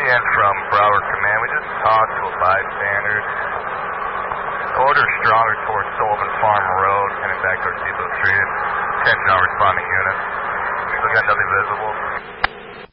Again from Broward Command, we just talked to a bystander. The order is stronger towards Sullivan Farm Road, heading back towards Depot Street. Attention all responding units. Still got nothing visible.